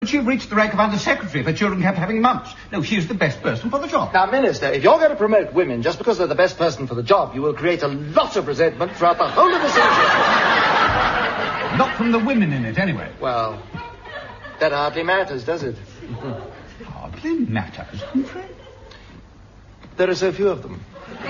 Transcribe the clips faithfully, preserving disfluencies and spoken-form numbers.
She reached the rank of Under-Secretary if her children kept having mumps. No, she's the best person for the job. Now, Minister, if you're going to promote women just because they're the best person for the job, you will create a lot of resentment throughout the whole of the century. Not from the women in it, anyway. Well, that hardly matters, does it? Hardly matters, Humphrey. There are so few of them.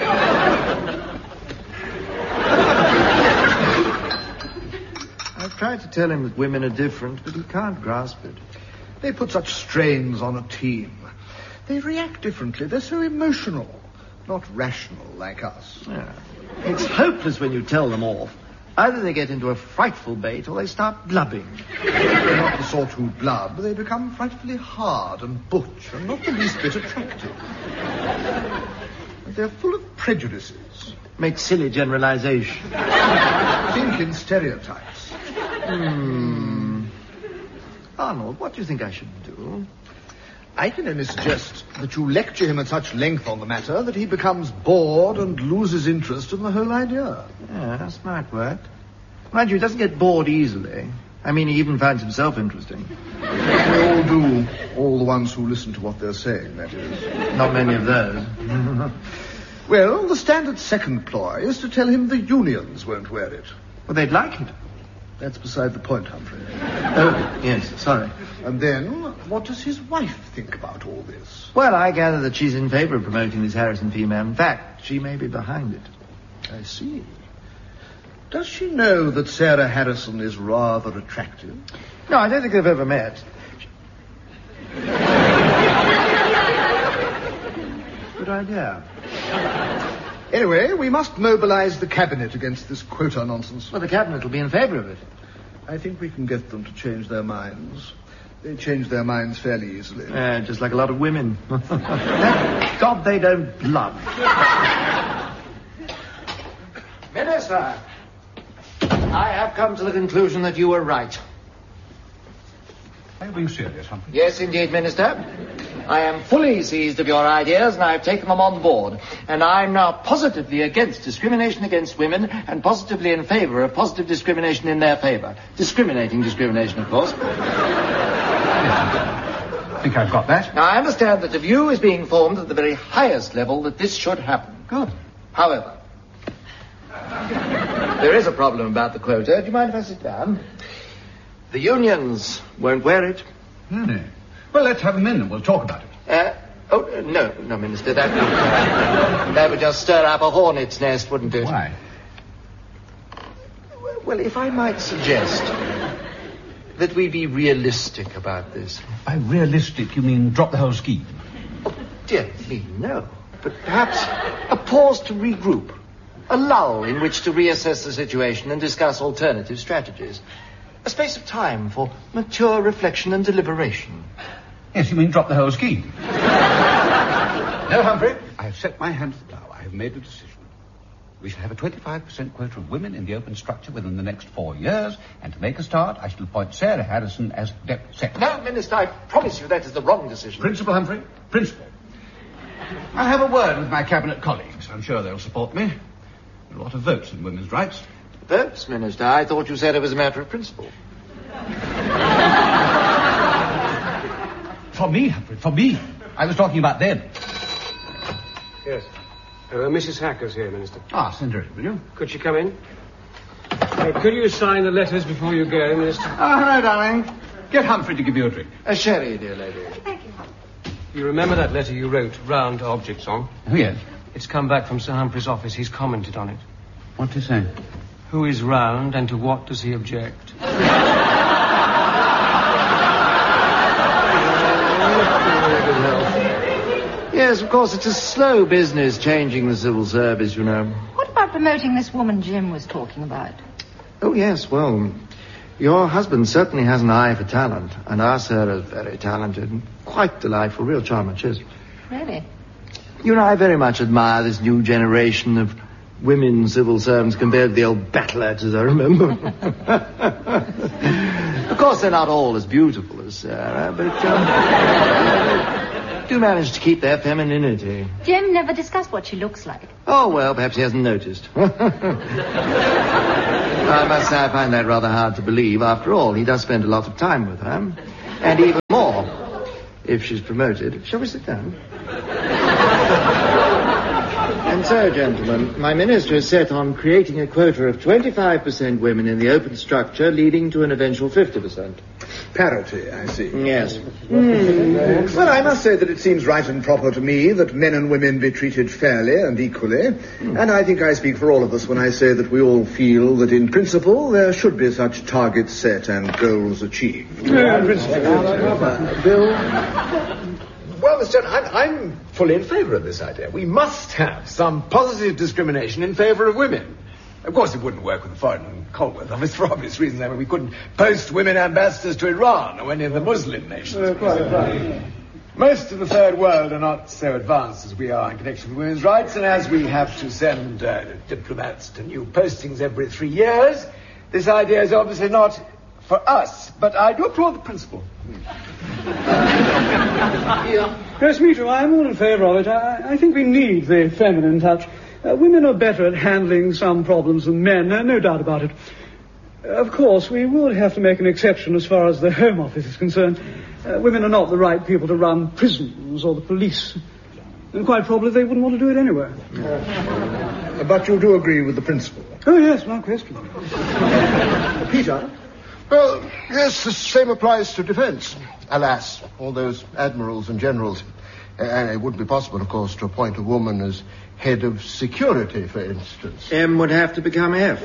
I've tried to tell him that women are different, but he can't grasp it. They put such strains on a team. They react differently. They're so emotional, not rational like us. Yeah. It's hopeless when you tell them off. Either they get into a frightful bait or they start blubbing. They're not the sort who blub. They become frightfully hard and butch and not the least bit attractive. And they're full of prejudices. Make silly generalization. Think in stereotypes. Hmm. Arnold, what do you think I should do? I can only suggest that you lecture him at such length on the matter that he becomes bored and loses interest in the whole idea. Yeah, smart work. Mind you, he doesn't get bored easily. I mean, he even finds himself interesting. They all do. All the ones who listen to what they're saying, that is. Not many of those. Well, the standard second ploy is to tell him the unions won't wear it. Well, they'd like it. That's beside the point, Humphrey. Oh, yes, sorry. And then, what does his wife think about all this? Well, I gather that she's in favour of promoting this Harrison female. In fact, she may be behind it. I see. Does she know that Sarah Harrison is rather attractive? No, I don't think they've ever met. Good idea. Anyway, we must mobilize the cabinet against this quota nonsense. Well, the cabinet will be in favour of it. I think we can get them to change their minds. They change their minds fairly easily. Uh, just like a lot of women. Thank God they don't blub. Minister, I have come to the conclusion that you were right. Are you being serious, Humphrey? Yes, indeed, Minister. I am fully seized of your ideas, and I've taken them on board. And I'm now positively against discrimination against women, and positively in favour of positive discrimination in their favour. Discriminating discrimination, of course. I think I've got that. Now, I understand that the view is being formed at the very highest level that this should happen. Good. However, there is a problem about the quota. Do you mind if I sit down? The unions won't wear it. Really? Well, let's have them in and we'll talk about it. Uh, oh, uh, no, no, Minister, that would, uh, that would just stir up a hornet's nest, wouldn't it? Why? Well, if I might suggest that we be realistic about this. By realistic, you mean drop the whole scheme? Oh, dear me, no. But perhaps a pause to regroup. A lull in which to reassess the situation and discuss alternative strategies. A space of time for mature reflection and deliberation. Yes, you mean drop the whole scheme? No, Humphrey. I have set my hand to the plough. I have made a decision. We shall have a twenty-five percent quota of women in the open structure within the next four years, and to make a start, I shall appoint Sarah Harrison as Deputy Secretary. No, Minister, I promise you that is the wrong decision. Principal, Humphrey. Principal. I'll have a word with my cabinet colleagues. I'm sure they'll support me. There are a lot of votes in women's rights. Votes, Minister? I thought you said it was a matter of principle. For me, Humphrey, for me. I was talking about them. Yes. Uh, Missus Hacker's here, Minister. Ah, send her in, will you? Could she come in? Uh, could you sign the letters before you go, Minister? Ah, hello, darling. Get Humphrey to give you a drink. A sherry, dear lady. Thank you. You remember that letter you wrote, round objects on? Oh, yes. It's come back from Sir Humphrey's office. He's commented on it. What do you say? Who is round and to what does he object? Yes, of course, it's a slow business changing the civil service, you know. What about promoting this woman Jim was talking about? Oh, yes, well, your husband certainly has an eye for talent, and our Sarah's very talented and quite delightful, real charmer, she is. Really? You know, I very much admire this new generation of women civil servants compared to the old battle axes I remember. Of course, they're not all as beautiful as Sarah, but um, they do manage to keep their femininity. Jim never discussed what she looks like. Oh, well, perhaps he hasn't noticed. I must say I find that rather hard to believe. After all, he does spend a lot of time with her. And even more, if she's promoted. Shall we sit down? And so, gentlemen, my minister is set on creating a quota of twenty-five percent women in the open structure, leading to an eventual fifty percent. Parity, I see. Yes. Mm. Well, I must say that it seems right and proper to me that men and women be treated fairly and equally. Mm. And I think I speak for all of us when I say that we all feel that in principle there should be such targets set and goals achieved. Yeah, in principle. Uh, Bill? Well, Mister Jones, I'm, I'm fully in favour of this idea. We must have some positive discrimination in favour of women. Of course, it wouldn't work with the Foreign and Commonwealth Office for obvious reasons. I mean, we couldn't post women ambassadors to Iran or any of the Muslim nations. Uh, quite right. Most of the third world are not so advanced as we are in connection with women's rights, and as we have to send uh, diplomats to new postings every three years, this idea is obviously not for us, but I do applaud the principle. Yeah. Yes, me too. I'm all in favour of it. I, I think we need the feminine touch. Uh, women are better at handling some problems than men, uh, no doubt about it. Uh, of course, we would have to make an exception as far as the Home Office is concerned. Uh, women are not the right people to run prisons or the police. And quite probably they wouldn't want to do it anyway. Uh, but you do agree with the principle? Oh, yes, no question. Peter? Well, yes, the same applies to defence. Alas, all those admirals and generals. Uh, and it wouldn't be possible, of course, to appoint a woman as head of security, for instance. M would have to become F.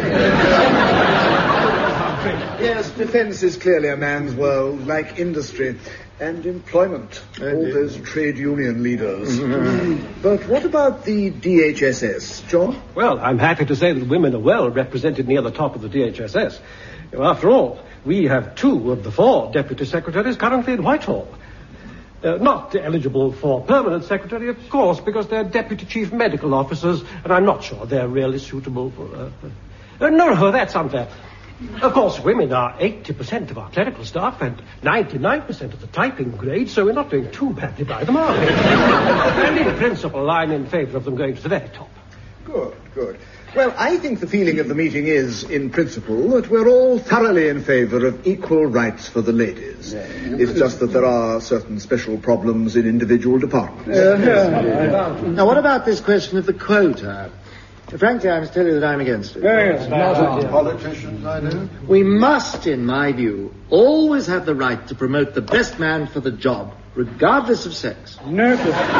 Yes, defence is clearly a man's world, like industry and employment. Uh, all those trade union leaders. But what about the D H S S, John? Well, I'm happy to say that women are well represented near the top of the D H S S. After all, we have two of the four deputy secretaries currently in Whitehall. Uh, not eligible for permanent secretary, of course, because they're deputy chief medical officers, and I'm not sure they're really suitable for... Uh, uh, no, no, that's unfair. Of course, women are eighty percent of our clerical staff and ninety-nine percent of the typing grade, so we're not doing too badly by them, are we? And in principle, I'm in favour of them going to the very top. Good, good. Well, I think the feeling of the meeting is, in principle, that we're all thoroughly in favour of equal rights for the ladies. Yeah. It's just that there are certain special problems in individual departments. Uh, yeah. Now, what about this question of the quota? Frankly, I must tell you that I'm against it. Yes, Not politicians, I know. We must, in my view, always have the right to promote the best man for the job, regardless of sex. No.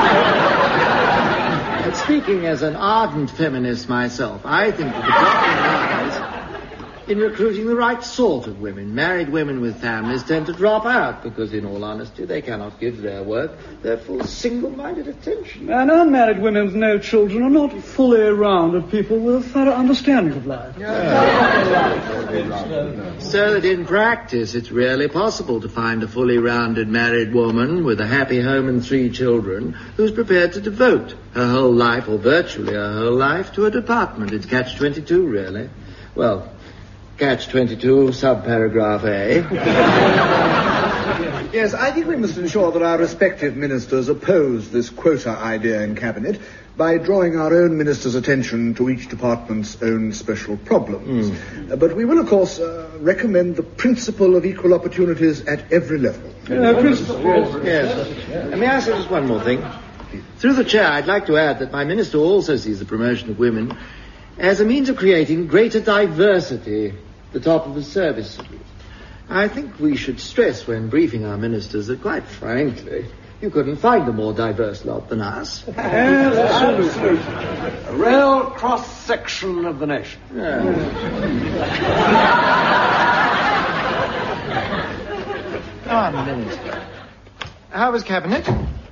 And speaking as an ardent feminist myself, I think that the problem lies in recruiting the right sort of women. Married women with families tend to drop out because, in all honesty, they cannot give their work their full single-minded attention. And unmarried women with no children are not fully rounded people with a thorough understanding of life. So that in practice, it's rarely possible to find a fully rounded married woman with a happy home and three children who's prepared to devote her whole life, or virtually her whole life, to a department. It's catch twenty-two, really. Well, catch twenty-two, subparagraph A. Yes, I think we must ensure that our respective ministers oppose this quota idea in Cabinet by drawing our own minister's attention to each department's own special problems. Mm. Uh, but we will, of course, uh, recommend the principle of equal opportunities at every level. Uh, principle, yes. yes. May I say just one more thing? Through the chair, I'd like to add that my minister also sees the promotion of women as a means of creating greater diversity at the top of the service. I think we should stress when briefing our ministers that, quite frankly, you couldn't find a more diverse lot than us. Absolutely. A real cross-section of the nation. Yeah. Ah, Minister. How was Cabinet?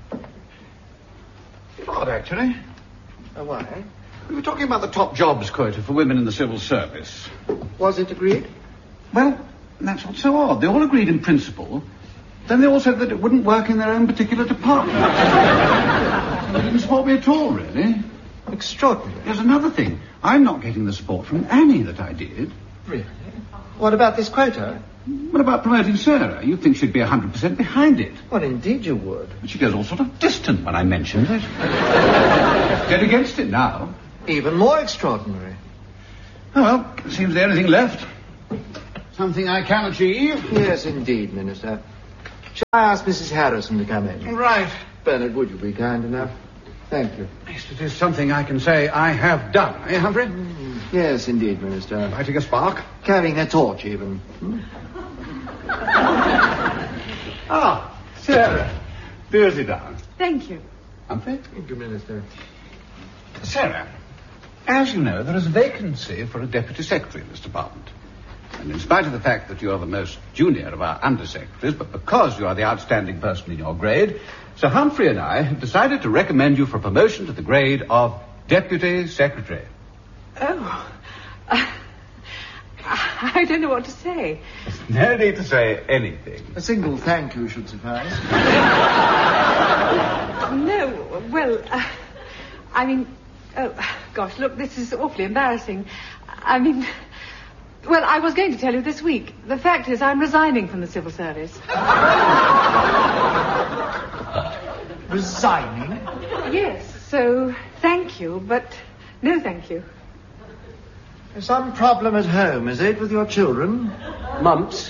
Odd, actually. Oh, why? We were talking about the top jobs quota for women in the civil service. Was it agreed? Well, that's what's so odd. They all agreed in principle. Then they all said that it wouldn't work in their own particular department. They didn't support me at all, really. Extraordinary. There's another thing. I'm not getting the support from Annie that I did. Really? What about this quota? What about promoting Sarah? You'd think she'd be one hundred percent behind it. Well, indeed you would. But she goes all sort of distant when I mentioned it. Dead against it now. Even more extraordinary. Oh, well, seems the only thing left. Something I can achieve. Yes, indeed, Minister. Shall I ask Missus Harrison to come in? Right. Bernard, would you be kind enough? Thank you. Yes, it is something I can say I have done, eh, Humphrey? Mm, yes, indeed, Minister. Lighting a spark? Carrying a torch, even. Hmm? Ah, Sarah. Beer sit down. Thank you. Humphrey? Thank you, Minister. Sarah, as you know, there is a vacancy for a deputy secretary in this department. And in spite of the fact that you are the most junior of our undersecretaries, but because you are the outstanding person in your grade, Sir Humphrey and I have decided to recommend you for promotion to the grade of deputy secretary. Oh. Uh, I don't know what to say. No need to say anything. A single thank you should suffice. No, well, uh, I mean, oh, gosh, look, this is awfully embarrassing. I mean, well, I was going to tell you this week. The fact is, I'm resigning from the civil service. Resigning? Yes, so thank you, but no thank you. Some problem at home, is it, with your children? Mumps.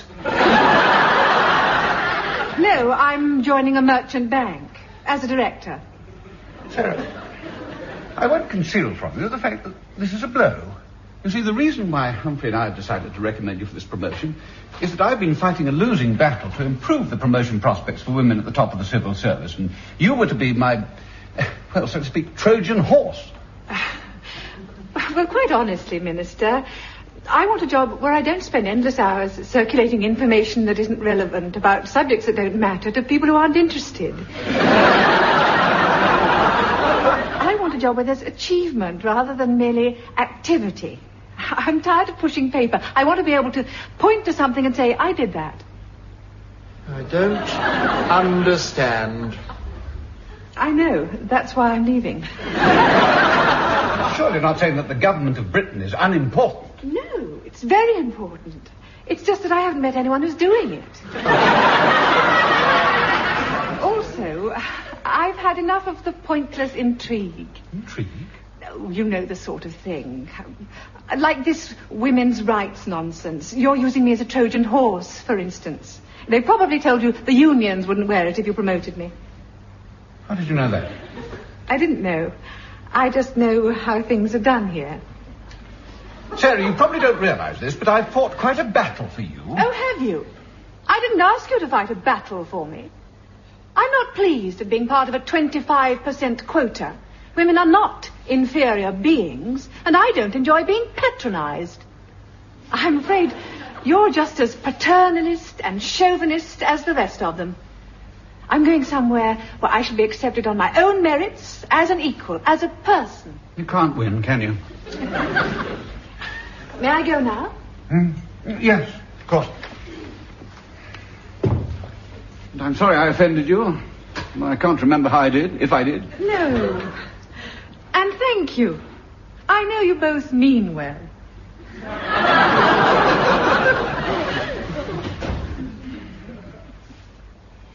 No, I'm joining a merchant bank as a director. Sarah, I won't conceal from you the fact that this is a blow. You see, the reason why Humphrey and I have decided to recommend you for this promotion is that I've been fighting a losing battle to improve the promotion prospects for women at the top of the civil service, and you were to be my, well, so to speak, Trojan horse. Well, quite honestly, Minister, I want a job where I don't spend endless hours circulating information that isn't relevant about subjects that don't matter to people who aren't interested. I want a job where there's achievement rather than merely activity. I'm tired of pushing paper. I want to be able to point to something and say, I did that. I don't understand. I know. That's why I'm leaving. Surely not saying that the government of Britain is unimportant. No, it's very important. It's just that I haven't met anyone who's doing it. Also, I've had enough of the pointless intrigue. Intrigue? Oh, you know the sort of thing. Like this women's rights nonsense. You're using me as a Trojan horse, for instance. They probably told you the unions wouldn't wear it if you promoted me. How did you know that? I didn't know. I just know how things are done here. Sarah, you probably don't realize this, but I've fought quite a battle for you. Oh, have you? I didn't ask you to fight a battle for me. I'm not pleased at being part of a twenty-five percent quota. Women are not inferior beings, and I don't enjoy being patronized. I'm afraid you're just as paternalist and chauvinist as the rest of them. I'm going somewhere where I shall be accepted on my own merits, as an equal, as a person. You can't win, can you? May I go now? Mm, yes, of course. And I'm sorry I offended you. I can't remember how I did, if I did. No. And thank you. I know you both mean well.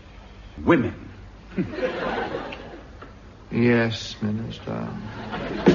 Women. Yes, Minister.